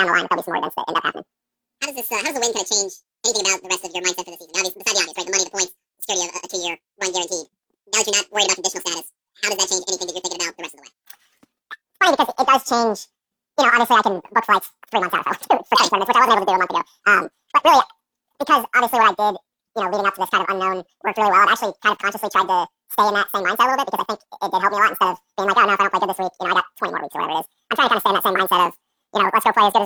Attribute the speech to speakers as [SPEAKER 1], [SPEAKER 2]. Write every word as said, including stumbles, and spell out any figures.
[SPEAKER 1] down the line, there'll be some more events that end up happening.
[SPEAKER 2] How does this, uh, how does the win kind of change anything about the rest of your mindset for the season? Obviously, besides the obvious, right? The money, the points, the security of a two-year run guaranteed. Now that you're not worried about conditional status, how does that change anything that you're thinking about the rest of the way?
[SPEAKER 1] It's funny because it does change. You know, obviously I can book flights three months out if I want to for tennis tournaments, which I wasn't able to do a month ago. Um, but really, because obviously what I did, you know, leading up to this kind of unknown worked really well. I actually kind of consciously tried to stay in that same mindset a little bit because I think it did help me a lot instead of being like, oh no, if I don't play good this week, you know, I got twenty more weeks or whatever it is. I'm trying to kind of stay in that same mindset of, you know, let's go play as good as